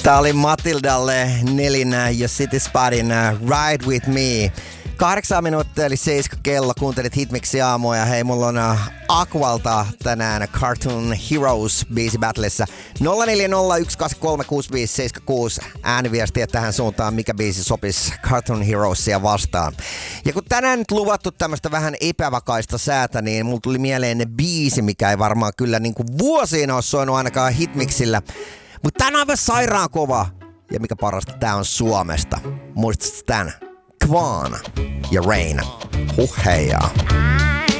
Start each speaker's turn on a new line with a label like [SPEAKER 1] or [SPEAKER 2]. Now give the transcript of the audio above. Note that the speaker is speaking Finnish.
[SPEAKER 1] Tää oli Matildalle Nelinä ja City Spadin Ride With Me. 8 minuuttia eli 7 kello. Kuuntelit Hitmixi aamua ja hei, mulla on Aqualta tänään Cartoon Heroes biisi battlessa. 0401836576 ääniviestiä tähän suuntaan, mikä biisi sopisi Cartoon Heroesia vastaan. Ja kun tänään nyt luvattu tämmöstä vähän epävakaista säätä, niin mulla tuli mieleen biisi, mikä ei varmaan kyllä niinku vuosiin ole soinut ainakaan Hitmixillä. Mutta tää on aivan sairaan kova. Ja mikä parasta, tää on Suomesta. Muistatko tän? Kvaana ja Rain. Heijaa.